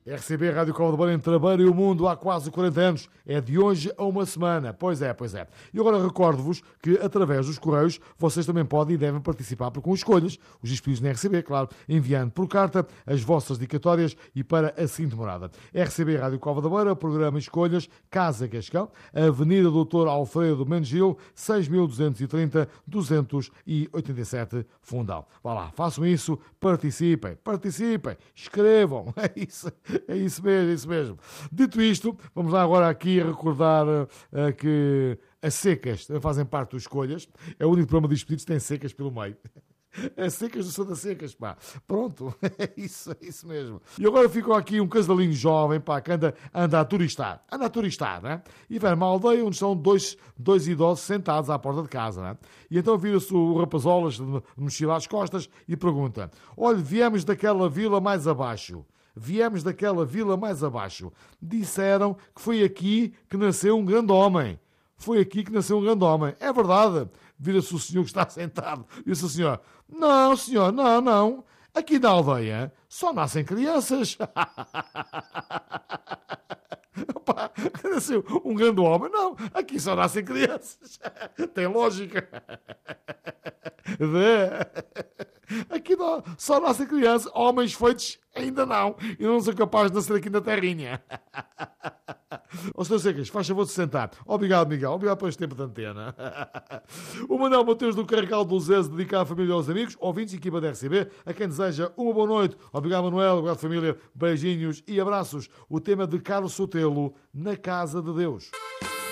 RCB Rádio Cova da Beira entre a Beira e o mundo há quase 40 anos. É de hoje a uma semana. Pois é. E agora recordo-vos que através dos correios vocês também podem e devem participar com escolhas, os despedidos na RCB, claro, enviando por carta as vossas dedicatórias e para a seguinte morada. RCB Rádio Cova da Beira, programa Escolhas, Casa Cascão, Avenida Doutor Alfredo Mendes Gil, 6230 287 Fundão. Vá lá, façam isso, participem, escrevam, é isso mesmo. Dito isto, vamos lá agora aqui recordar que as secas fazem parte dos escolhas. É o único programa de despedidos que tem secas pelo meio. As secas do Santa Secas, pá. Pronto, é isso mesmo. E agora ficou aqui um casalinho jovem, pá, que anda a turistar, né? E vai numa aldeia onde estão dois idosos sentados à porta de casa, né? E então vira-se o rapazolas de mochila às costas e pergunta: olha, viemos daquela vila mais abaixo. Disseram que foi aqui que nasceu um grande homem. É verdade. Vira-se o senhor que está sentado. Disse o senhor: não, senhor, não. Aqui na aldeia só nascem crianças. Opa, nasceu um grande homem. Não, aqui só nascem crianças. Tem lógica. Aqui não, só nascem crianças. Homens feitos ainda não. E não sou capaz de nascer aqui na terrinha. Ó, Sr. Secas, faz favor de sentar. Obrigado, Miguel. Obrigado por este tempo de antena. O Manuel Mateus do Carregal do Zé, dedicado à família e aos amigos, ouvintes e equipa da RCB, a quem deseja uma boa noite. Obrigado, Manuel. Obrigado, família. Beijinhos e abraços. O tema de Carlos Sotelo, Na Casa de Deus.